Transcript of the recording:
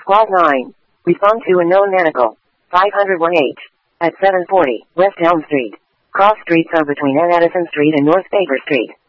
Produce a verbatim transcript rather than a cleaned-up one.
Clause nine. Respond to unknown manacle. five oh one H. At seven forty, West Elm Street. Cross streets are between N. Addison Street and North Baker Street.